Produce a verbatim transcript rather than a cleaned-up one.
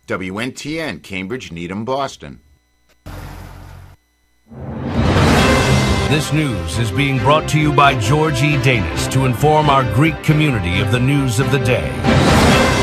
W N T N, Cambridge, Needham, Boston. This news is being brought to you by George E. Danis to inform our Greek community of the news of the day.